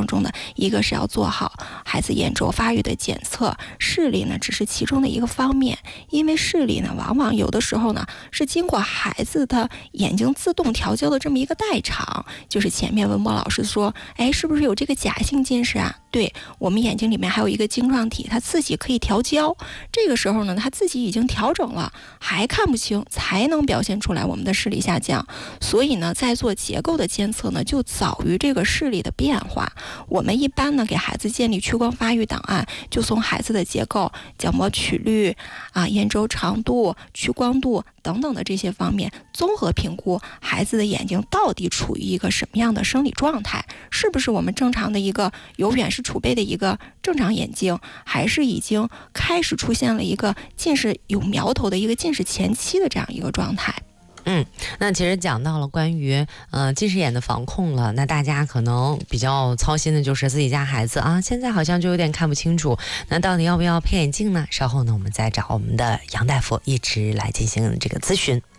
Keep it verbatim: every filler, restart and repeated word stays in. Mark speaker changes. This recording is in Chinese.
Speaker 1: 中呢，一个是要做好孩子眼轴发育的检测，视力呢只是其中的一个方面，因为视力呢往往有的时候呢是经过孩子的眼睛自动调焦的这么一个代偿，就是前面文博老师说，哎，是不是有这个假性近视啊？对，我们眼睛里面还有一个晶状体，它自己可以调焦，这个时候呢它自己已经调整了，还看不清，才能表现出来我们的视力下降。所以呢在做结构的监测呢就早于这个视力的变化。我们一般呢给孩子建立屈光发育档案，就从孩子的结构、角膜曲率啊、眼轴长度、屈光度等等的这些方面综合评估孩子的眼睛到底处于一个什么样的生理状态，是不是我们正常的一个有远视储备的一个正常眼睛，还是已经开始出现了一个近视有苗头的一个近视前期的这样一个状态。
Speaker 2: 嗯，那其实讲到了关于呃近视眼的防控了，那大家可能比较操心的就是自己家孩子啊，现在好像就有点看不清楚，那到底要不要配眼镜呢？稍后呢，我们再找我们的杨大夫一直来进行这个咨询。